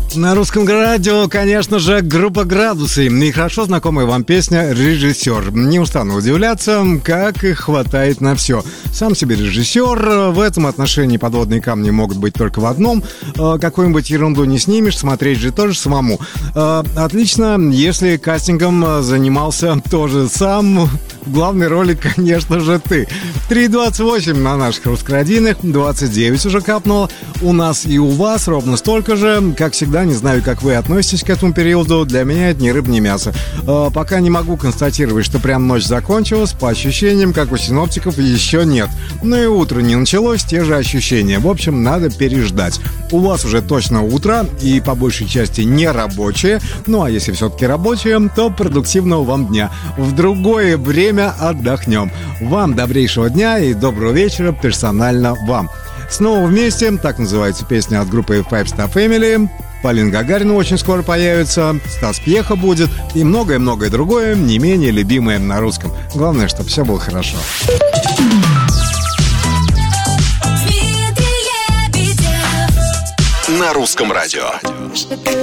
На русском радио, конечно же, группа «Градусы» и хорошо знакомая вам песня «Режиссер». Не устану удивляться, как их хватает на все. Сам себе режиссер, в этом отношении подводные камни могут быть только в одном. Какую-нибудь ерунду не снимешь, смотреть же тоже самому. Отлично, если кастингом занимался тоже сам. В главной роли, конечно же, ты. 3:28 на наших русскородийных, 29 уже капнуло. У нас и у вас ровно столько же. Как всегда, не знаю, как вы относитесь к этому периоду. Для меня это ни рыба, ни мясо. Пока не могу констатировать, что прям ночь закончилась. По ощущениям, как у синоптиков, еще нет. Но и утро не началось, те же ощущения. В общем, надо переждать. У вас уже точно утро, и по большей части не рабочее. Ну, а если все-таки рабочее, то продуктивного вам дня. В другое время отдохнем. Вам добрейшего дня и доброго вечера персонально вам. Снова вместе, так называется песня от группы Five Star Family. Полина Гагарина очень скоро появится, Стас Пьеха будет и многое-многое другое, не менее любимое на русском. Главное, чтобы все было хорошо. На русском радио.